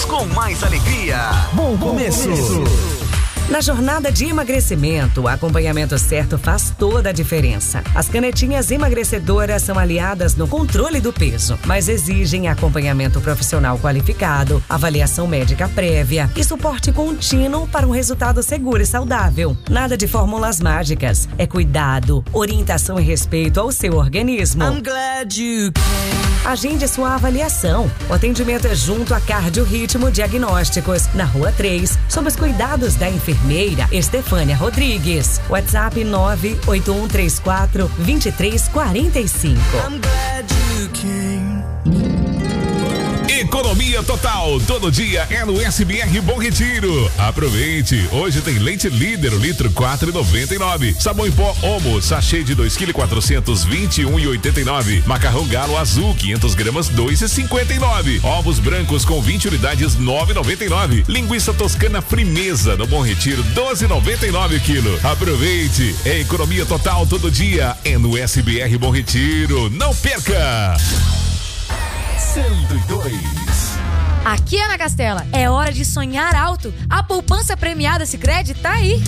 com mais alegria. Bom começo. Na jornada de emagrecimento, o acompanhamento certo faz toda a diferença. As canetinhas emagrecedoras são aliadas no controle do peso, mas exigem acompanhamento profissional qualificado, avaliação médica prévia e suporte contínuo para um resultado seguro e saudável. Nada de fórmulas mágicas. É cuidado, orientação e respeito ao seu organismo. I'm glad you came. Agende sua avaliação. O atendimento é junto a Cardio Ritmo Diagnósticos, na Rua 3, sob os cuidados da enfermeira Estefânia Rodrigues. WhatsApp 98134-2345. I'm glad you came. Economia total, todo dia é no SBR Bom Retiro. Aproveite, hoje tem leite líder, o litro 4,99. Sabão em pó Omo, sachê de 2,421,89. Macarrão Galo Azul, 500 gramas, 2,59. Ovos brancos com 20 unidades, 9,99. Linguiça toscana Frimeza, no Bom Retiro, 12,99 o quilo. Aproveite, é economia total todo dia, é no SBR Bom Retiro. Não perca! 102. Aqui, Ana Castela, é hora de sonhar alto. A poupança premiada Sicredi tá aí.